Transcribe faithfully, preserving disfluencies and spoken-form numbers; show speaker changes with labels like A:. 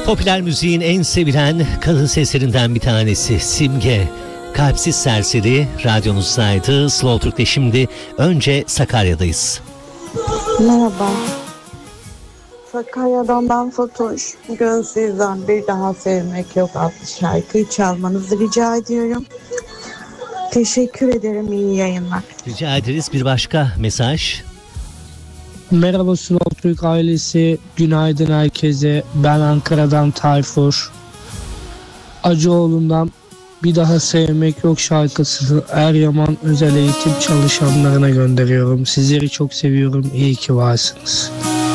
A: Popüler müziğin en sevilen kadın seslerinden bir tanesi Simge. Kalpsiz Serseri radyonuzdaydı. Slow Türk'te şimdi önce Sakarya'dayız.
B: Merhaba. Sakarya'dan ben Fatoş. Bugün sizden Bir Daha Sevmek Yok adlı şarkıyı çalmanızı rica ediyorum. Teşekkür ederim. İyi yayınlar.
A: Rica ederiz. Bir başka mesaj.
C: Merhaba Slow Türk ailesi. Günaydın herkese. Ben Ankara'dan Tayfur. Acıoğlu'ndan Bir Daha Sevmek Yok şarkısını Eryaman özel eğitim çalışanlarına gönderiyorum. Sizleri çok seviyorum. İyi ki varsınız.